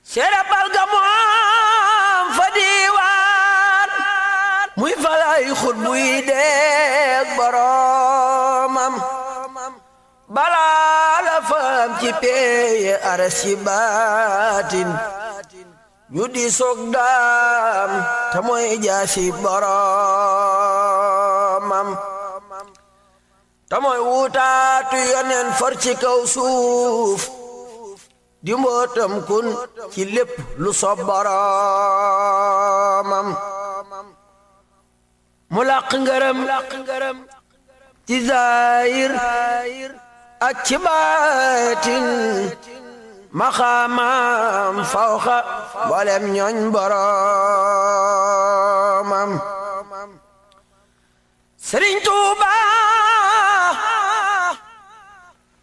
serapal ga moom fa diiwaan muy falay xut buy deeg boromam balaa la faam ci peeye aras ci baatin ñu di soog daam te mooy jaasi boromam te mooy wutaatu yonen for ci kaw suuf di mbootam kun ci lépp lu sob boromam mu làq ngërëm ci zaahir ak ci baatin maqaamam fawxa mboolem ñooñ boromam Sëriñ Tuubaa